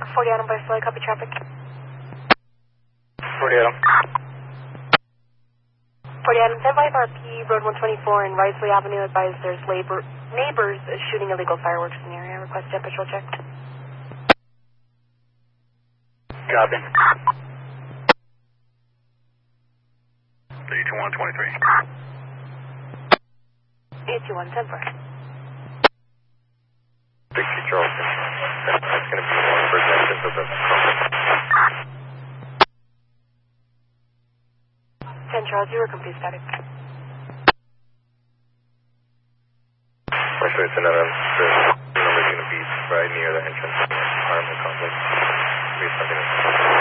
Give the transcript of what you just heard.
40 Adam by Floyd, copy traffic. 40 Adam. 40 Adam, 10 RP, Road 124 and Risley Avenue, advised there's neighbors shooting illegal fireworks in the area. Request temperature check. Copy. 32123. 821, 10 4. 60 Charleston. That's going to be one for example of the 10 Charles, you were complete static. Actually, it's another. The number's going to be right near the entrance. Armed conflict. Be something.